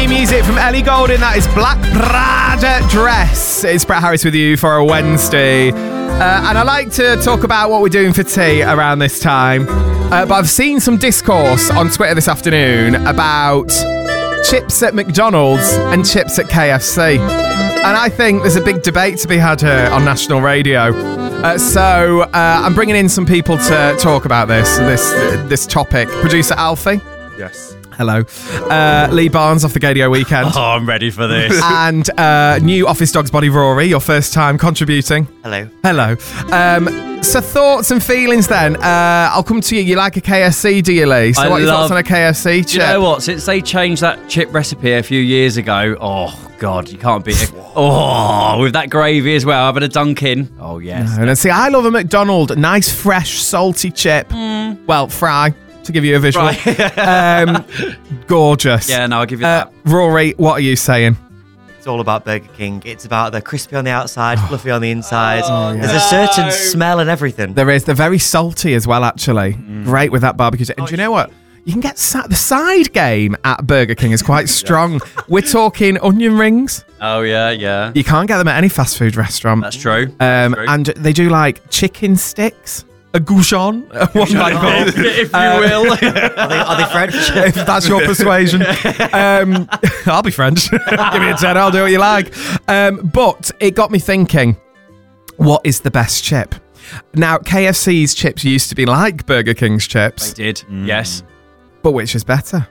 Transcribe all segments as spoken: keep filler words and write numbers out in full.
new music from Ellie Goulding. That is Black Prada Dress. It's Brett Harris with you for a Wednesday. Uh, and I like to talk about what we're doing for tea around this time. Uh, but I've seen some discourse on Twitter this afternoon about chips at McDonald's and chips at K F C. And I think there's a big debate to be had here on national radio. Uh, so uh, I'm bringing in some people to talk about this, this, this topic. Producer Alfie. Yes. Hello. Uh, Lee Barnes off the Gadio Weekend. Oh, I'm ready for this. And uh, new Office Dogs body Rory, your first time contributing. Hello. Hello. Um, so thoughts and feelings then. Uh, I'll come to you. You like a K F C, do you, Lee? So I what are your love- thoughts on a K F C chip? Do you know what? Since they changed that chip recipe a few years ago, oh, God, you can't beat it. Oh, with that gravy as well. Having a Dunkin'. Oh, yes. No, and see, I love a McDonald's. Nice, fresh, salty chip. Mm. Well, fry, to give you a visual. Right. um, gorgeous. Yeah, no, I'll give you Uh, that. Rory, what are you saying? It's all about Burger King. It's about the crispy on the outside, fluffy on the inside. Oh, yeah. There's a certain smell and everything. There is. They're very salty as well, actually. Mm. Great with that barbecue. And do you know what? You can get sa- the side game at Burger King is quite strong. We're talking onion rings. Oh, yeah, yeah. You can't get them at any fast food restaurant. That's true. Um, That's true. And they do like chicken sticks, a gouchon, one might call, if you Uh, will. Are they, are they French? if that's your persuasion. Um, I'll be French. Give me a ten, I'll do what you like. Um, but it got me thinking, what is the best chip? Now, K F C's chips used to be like Burger King's chips. They did, yes. But which is better?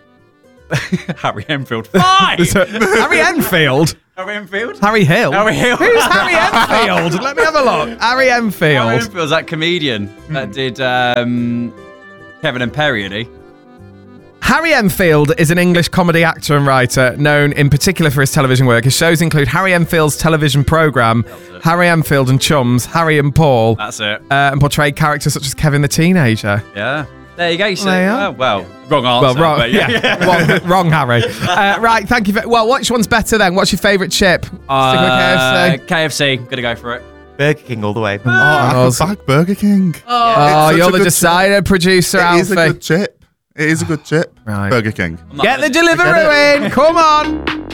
Harry Enfield. Fine! Harry Enfield? Harry Enfield? Harry Hill? Harry Hill. Who's Harry Enfield? Let me have a look. Harry Enfield. Harry Enfield's that comedian that did um, Kevin and Perry, did he? Harry Enfield is an English comedy actor and writer known in particular for his television work. His shows include Harry Enfield's television programme, Harry Enfield and Chums, Harry and Paul, That's it. uh, and portrayed characters such as Kevin the Teenager. Yeah. There you go. You There said, you are. oh, well, wrong answer. Well, wrong, but yeah, wrong, wrong, Harry. Uh, right, thank you. For, well, which one's better then? What's your favourite chip? Stick with Uh, K F C. K F C. Gonna go for it. Burger King all the way. Oh, I Yours. could back Burger King. Oh, It's you're such a the good decider, producer, It is a Alfie. good chip. It is a good chip. Right. Burger King. I'm not Get the gonna- Deliveroo in. Come on.